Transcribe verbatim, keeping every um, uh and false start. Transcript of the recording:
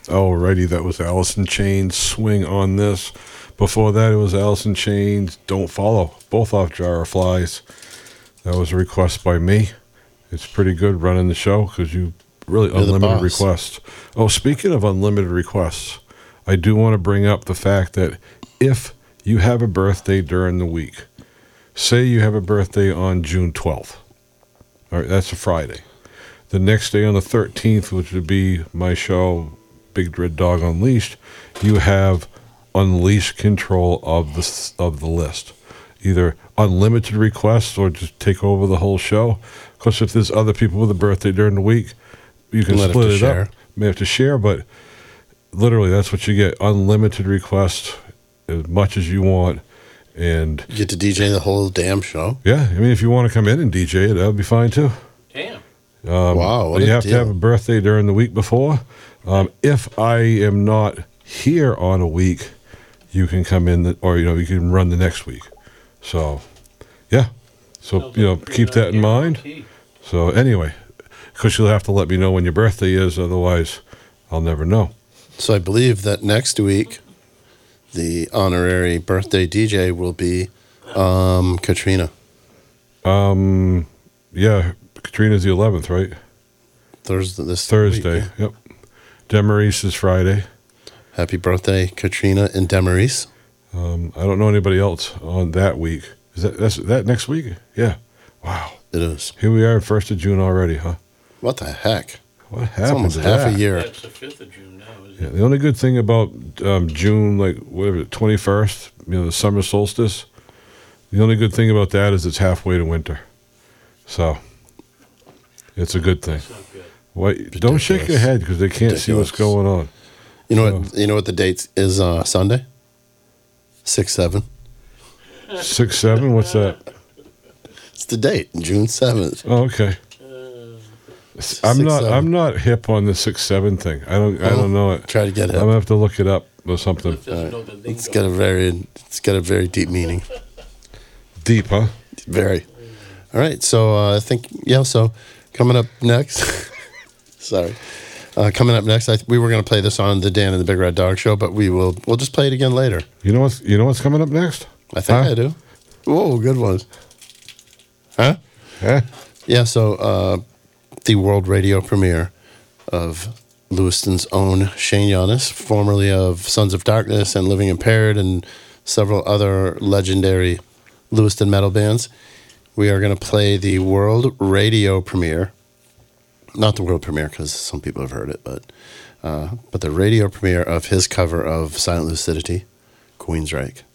Alrighty, that was Alice in Chains, Swing on This. Before that, it was Alice in Chains, Don't Follow, both off Jar of Flies. That was a request by me. It's pretty good running the show because you really You're unlimited requests. Oh, speaking of unlimited requests, I do want to bring up the fact that if you have a birthday during the week, say you have a birthday on June twelfth, all right, that's a Friday. The next day on the thirteenth, which would be my show, Big Red Dog Unleashed, you have unleashed control of the of the list. Either unlimited requests or just take over the whole show. Because if there's other people with a birthday during the week, you can Let split it share. up. You may have to share, but literally that's what you get. Unlimited requests, as much as you want. And You get to D J the whole damn show. yeah, I mean, if you want to come in and D J it, that would be fine too. Damn. Um, Wow, what you a have deal. to have a birthday during the week before. Um, if I am not here on a week, you can come in, the, or you know, you can run the next week. So, yeah. So Sounds you know, like a pretty keep that in nice mind. guarantee. So anyway, because you'll have to let me know when your birthday is, otherwise, I'll never know. So I believe that next week, the honorary birthday D J will be um, Katrina. Um, yeah, Katrina's the eleventh, right? Thursday. This Thursday. week, yeah. Yep. Demarise is Friday. Happy birthday, Katrina and Demarise. Um, I don't know anybody else on that week. Is that that's that next week? Yeah. Wow. It is. Here we are, first of June already, huh? What the heck? What It's happened? almost to half that? a year. That's the fifth of June now, isn't Yeah, it? the only good thing about um, June, like whatever, twenty first, you know, the summer solstice. The only good thing about that is it's halfway to winter, so it's a good thing. That's not good. What? Don't shake your head because they can't see what's Ridiculous. going on. You know what? You know what the date is? Uh, Sunday. Six seven. Six seven. What's that? It's the date, June seventh. Oh, okay. I'm not. I'm not hip on the six seven thing. I don't. I don't know it. Try to get it. I'm gonna have to look it up or something. Cliff doesn't know the lingo. It's got a very, it's got a very deep meaning. Deep, huh? Very. All right. So uh, I think yeah. So coming up next. Sorry. Uh, coming up next, I th- we were going to play this on the Dan and the Big Red Dog show, but we will we'll just play it again later. You know what's. You know what's coming up next? I think Huh? I do. Whoa, good ones. Huh? Huh? Yeah. So uh, the world radio premiere of Lewiston's own Shane Giannis, formerly of Sons of Darkness and Living Impaired, and several other legendary Lewiston metal bands. We are going to play the world radio premiere. Not the world premiere, because some people have heard it, but uh, but the radio premiere of his cover of Silent Lucidity, Queensryche.